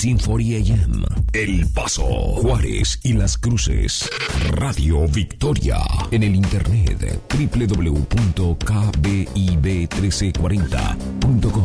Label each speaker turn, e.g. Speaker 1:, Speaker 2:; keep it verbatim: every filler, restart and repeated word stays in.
Speaker 1: diecisiete cuarenta A M. El Paso, Juárez y Las Cruces. Radio Victoria. En el internet doble u doble u doble u punto k b i b uno tres cuarenta punto com.